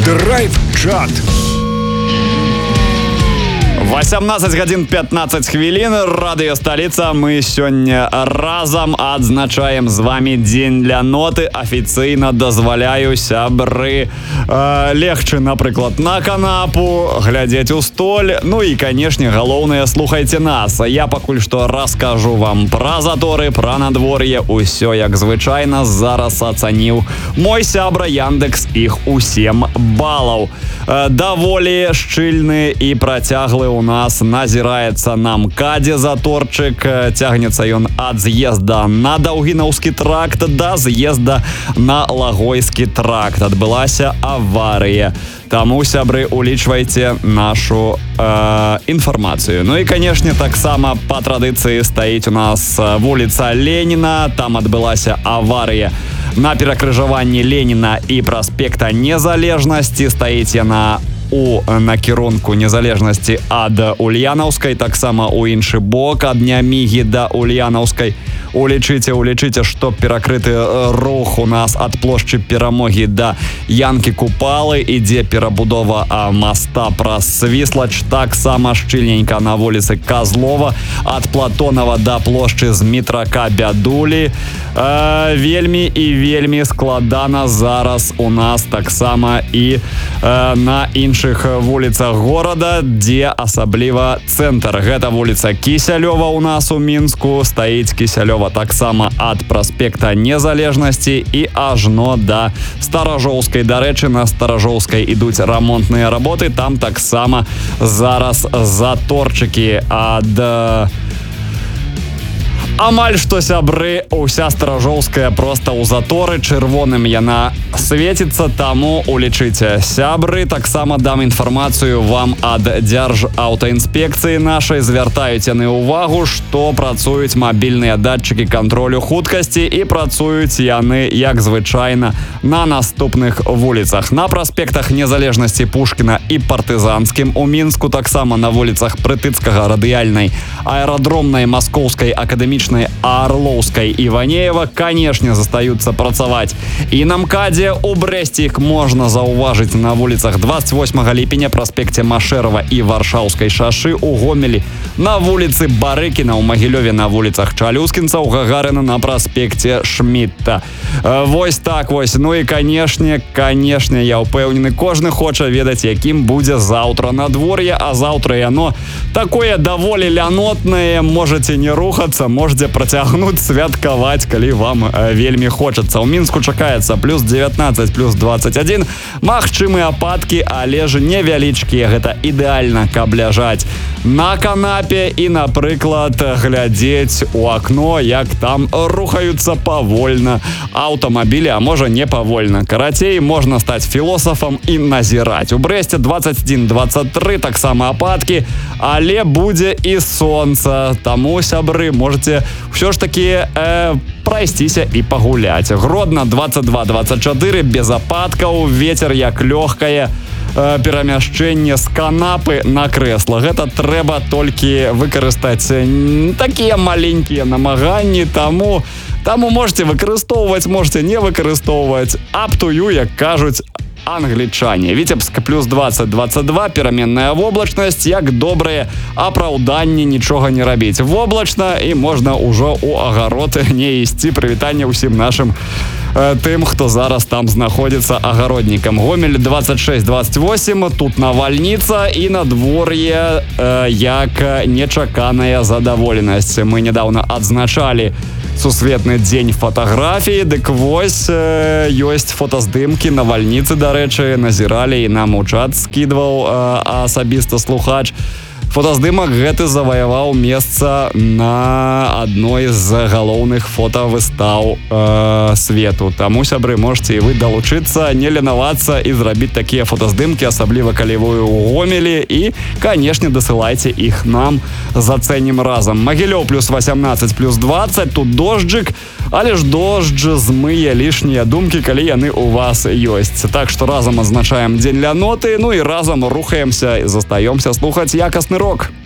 Драйв-чат. 18 гадзін 15 хвілін. Радыё Сталіца. Мы сёння разам адзначаем з вами дзень для ноты. Афіцыйна дазваляю, сябры, легчы, напрыклад, на канапу, глядзець у столь. Ну і, канешне, галоўнае, слухайце нас. Я пакуль што раскажу вам пра заторы, пра надвор'е. Усё як звычайна. Зараз ацаніў мой сябра Яндекс іх у 7 балаў. Даволі шчыльны і працяглы у нас назіраецца на МКАДе заторчык. Цягнецца ён ад з'езда на Даўгінаўскі тракт да з'езда на Лагойскі тракт. Адбылася аварыя. Таму, сябры, улічвайце нашу інфармацыю. Ну і, канешне, таксама па традыцыі стаіць у нас вуліца Леніна. Там адбылася аварыя на перакрыжаванні Леніна і праспекта Незалежнасці. Стаіць яна у накірунку Незалежнасці ад Ульянаўскай, таксама у іншы бок ад Нямігі да Ульянаўскай. Улічыце, што перакрыты рух у нас ад плошчы Перамогі да Янкі Купалы. Ідзе перабудова моста праз Свіслач. Таксама шчыльненька на вуліцы Казлова ад Платонова да плошчы Змітрака Бядулі. Вельмі і вельмі складана зараз у нас таксама і на іншых вуліцах горада, дзе асабліва цэнтр. Гэта вуліца Кісялёва у нас у Мінску. Стаіць Кісялёва таксама ад праспекта Незалежнасці і ажно да Старажоўскай. Дарэчы, на Старажоўскай ідуць рамонтныя работы. Там таксама зараз заторчыкі ад... Амаль што, сябры, уся Старажоўская проста ў заторы. Чырвоным яна свеціцца, таму улічыце, сябры. Таксама дам інфармацыю вам ад Дзяржаўтаінспекцыі нашай. Звяртаюць яны ўвагу, што працуюць мабільныя датчыкі кантролю хуткасці і працуюць яны, як звычайна, на наступных вуліцах. На праспектах Незалежнасці, Пушкіна і Партызанскім у Мінску, таксама на вуліцах Прытыцкага, Радыяльнай, Аэрадромнай, Маскоўскай, Акадэмічнай, Орловской и Ванеева, конечно, застаются працаваць. И на МКАДе у Брэсце их можно заўважыць на вуліцах 28 ліпеня, праспекце Машэрава і Варшаўскай шашы, у Гомелі, на вуліцы Барыкіна, у Магілёве на вуліцах Чалюскінца, у Гагарына на праспекце Шмітта. Вось так вось. Ну і, канешне, я ўпэўнены, кожны хоча ведаць, якім будзе заўтра надвор'е, а заўтра яно такое даволі лянотнае. Можете не рухацца, можете працягнуць, святкаваць, калі вам вельмі хочацца. У Мінску чакаецца плюс 19, плюс 21. Магчымы ападкі, але ж невялічкія. Гэта ідэальна, каб ляжаць на канапе і, напрыклад, глядзець у акно, як там рухаюцца павольна аўтамабілі, а можа не павольна. Карацей, можна стаць філосафам і назіраць. У Брэсце 21-23 таксама ападкі, але будзе і сонца. Таму, сябры, можете ўсё ж такі прайсціся і пагуляць. Гродна 22-24, без ападкаў, вецер як лёгкае перамяшчэнне з канапы на крэсла. Гэта трэба толькі выкарыстаць такія маленькія намаганні, таму можете выкарыстоўваць, можете не выкарыстоўваць. Up to you, як кажуць англічане. Віцебск плюс 20-22, пераменная воблачнасць, як добрае апраўданне нічога не рабіць. Воблачна і можна ўжо ў агарод не ісці. Прывітанне ўсім нашым тым, хто зараз там знаходзіцца агароднікам. Гомель 26-28, тут навальніца і надвор'е як нечаканая задаволенасць. Мы нядаўна адзначалі сусветны дзень фатаграфіі, дык вось ёсць фотаздымкі навальніцы, дарэчы, назіралі і нам у чат скідваў асабіста слухач. Фотаздымак гэты заваяваў месца на адной з галоўных фотавыстаў свету. Таму, сябры, можете і вы далучыцца, не ленавацца і зрабіць такія фотаздымкі, асабліва калі вы ў Гомелі. І, канешне, дасылайце іх нам, зацэнім разам. Магілёў плюс 18, плюс 20, тут дожджык, але ж дождж змые лішнія думкі, калі яны у вас ёсць. Так што разам адзначаем дзень ля ноты, ну і разам рухаемся і застаёмся слухаць якасны рок.